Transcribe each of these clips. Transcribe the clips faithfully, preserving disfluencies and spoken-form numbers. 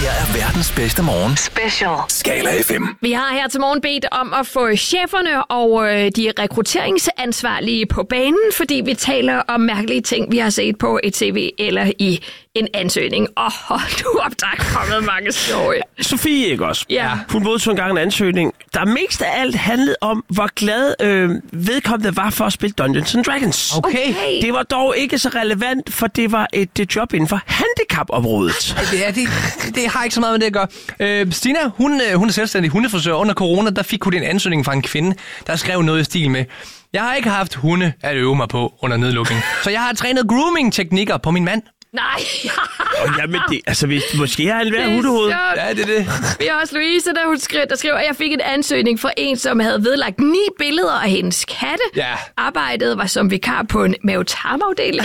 her er verdens bedste morgen. Special. Skala F M. Vi har her til morgen bedt om at få cheferne og de rekrutteringsansvarlige på banen, fordi vi taler om mærkelige ting, vi har set på et C V eller i en ansøgning. Åh, oh, hold nu op, der er kommet mange sjove. Sofie, ikke også? Ja. Hun modtog en gang en ansøgning, der mest af alt handlede om, hvor glad øh, vedkommende var for at spille Dungeons and Dragons. Okay. Okay. Det var dog ikke så relevant, for det var et, et job inden for handicapområdet. Ja, det, det har ikke så meget med det at gøre. Øh, Stina, hun, hun er selvstændig hundefrisør. Under corona, der fik hun en ansøgning fra en kvinde, der skrev noget i stil med: jeg har ikke haft hunde at øve mig på under nedlukning, så jeg har trænet grooming-teknikker på min mand. Nej. Og jamen, det, altså, hvis, måske har han været hundehoved. Ja, det er det. Vi har også Louise, der, hun skrev, der skrev, at jeg fik en ansøgning fra en, som havde vedlagt ni billeder af hendes katte. Ja. Arbejdet var som vikar på en mavetarmafdeling.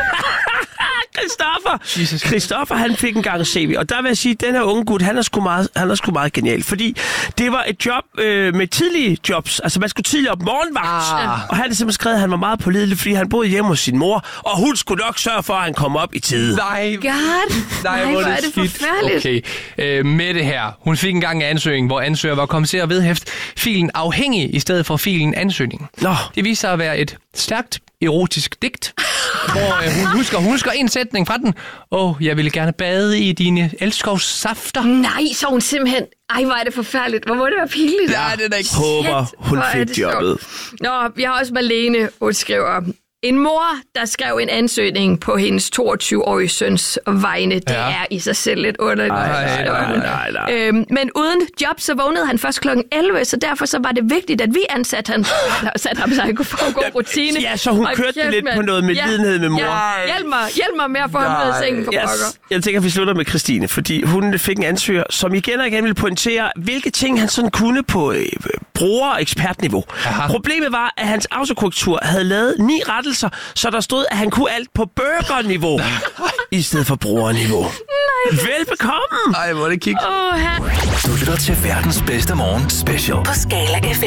Christoffer! Christoffer, han fik en gang C V, og der vil jeg sige, at den her unge gut, han er sgu meget, han er sgu meget genial, fordi det var et job øh, med tidlige jobs, altså man skulle tidligt op morgenvagt, ah. og han havde simpelthen skrevet, at han var meget pålidelig, fordi han boede hjemme hos sin mor, og hun skulle nok sørge for, at han kom op i tide. Nej, God. Nej, hvor er det forfærdeligt. Okay, øh, med det her. Hun fik en gang en ansøgning, hvor ansøger var kommet til at vedhæfte filen afhængig i stedet for filen ansøgning. Nå. Det viste sig at være et stærkt erotisk digt, hvor øh, hun husker, hun husker en sætning fra den. Åh, oh, jeg ville gerne bade i dine elskovssafter. Nej, så hun simpelthen... Ej, hvor er det forfærdeligt. Hvor må det være pinligt? Ja, det er da ikke. Håber, hun Hvor er fik det jobbet. sjovt. Nå, vi har også Malene, hun skriver... En mor, der skrev en ansøgning på hendes toogtyve-årige søns vegne, det Ja. er i sig selv lidt underligt. Nej, nej, nej, nej. Øhm, men uden job, så vågnede han først klokken elleve, så derfor så var det vigtigt, at vi ansatte ham, satte ham, så han kunne få en god rutine. Ja, så hun Og kørte kæft, lidt mand. på noget med lidenhed med mor. Ja, hjælp mig, hjælp mig med at få ham ud af sengen for Yes. pokker. Jeg tænker, at vi slutter med Christine, fordi hun fik en ansøger, som igen og igen ville pointere, hvilke ting han sådan kunne på øh, bruger- og ekspertniveau. Aha. Problemet var, at hans autokorrektur havde lavet ni rettelser, så der stod, at han kunne alt på burgerniveau i stedet for brugerniveau. Nej. Velbekomme! Ej, hvor er det kig. Åh, her. Du lytter til verdens bedste morgen. Special. På Skala F M.